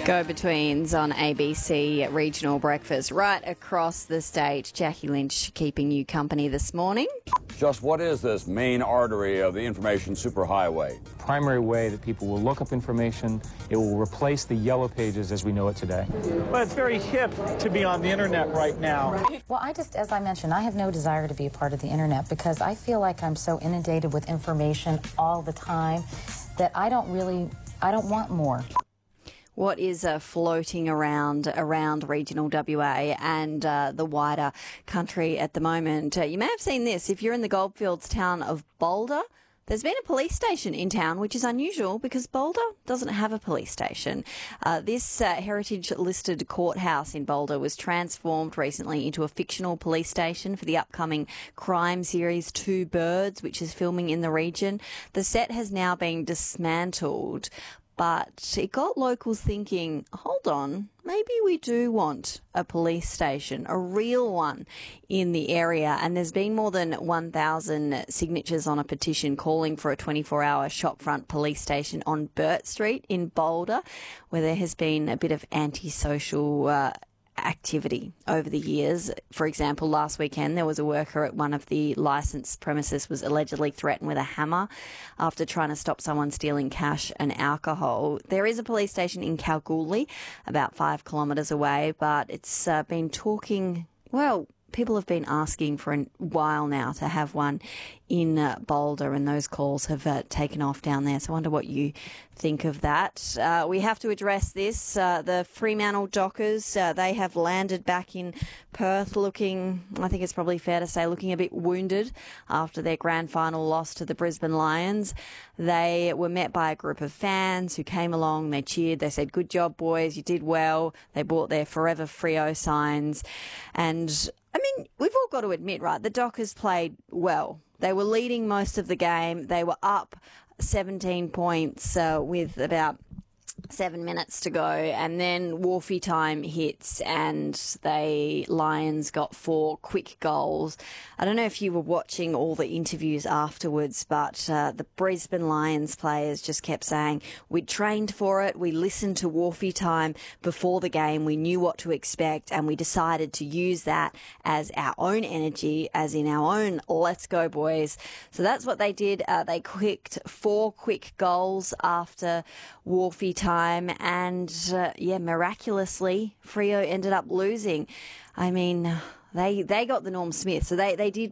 Go-betweens on ABC Regional Breakfast right across the state. Jackie Lynch keeping you company this morning. Just what is this main artery of the information superhighway? Primary way that people will look up information. It will replace the yellow pages as we know it today. Well, it's very hip to be on the internet right now. Well, as I mentioned, I have no desire to be a part of the internet because I feel like I'm so inundated with information all the time that I don't want more. What is floating around regional WA and the wider country at the moment? You may have seen this. If you're in the Goldfields town of Boulder, there's been a police station in town, which is unusual because Boulder doesn't have a police station. This heritage-listed courthouse in Boulder was transformed recently into a fictional police station for the upcoming crime series Two Birds, which is filming in the region. The set has now been dismantled, but it got locals thinking, hold on, maybe we do want a police station, a real one in the area. And there's been more than 1,000 signatures on a petition calling for a 24-hour shopfront police station on Burt Street in Boulder, where there has been a bit of antisocial activity over the years. For example, last weekend there was a worker at one of the licensed premises was allegedly threatened with a hammer after trying to stop someone stealing cash and alcohol. There is a police station in Kalgoorlie, about 5 kilometres away, but it's been talking, well, people have been asking for a while now to have one in Boulder, and those calls have taken off down there. So I wonder what you think of that. We have to address this. The Fremantle Dockers, they have landed back in Perth looking, I think it's probably fair to say, looking a bit wounded after their grand final loss to the Brisbane Lions. They were met by a group of fans who came along, they cheered, they said, "Good job, boys, you did well." They bought their Forever Freo signs. And I mean, we've all got to admit, right, the Dockers played well. They were leading most of the game. They were up 17 points with about 7 minutes to go, and then Wharfie time hits and Lions got 4 quick goals. I don't know if you were watching all the interviews afterwards, but the Brisbane Lions players just kept saying, we'd trained for it, we listened to Wharfie time before the game, we knew what to expect, and we decided to use that as our own energy, as in our own let's go boys. So that's what they did. They kicked 4 quick goals after Wharfie time, and miraculously Freo ended up losing. I mean, they got the Norm Smith, so they did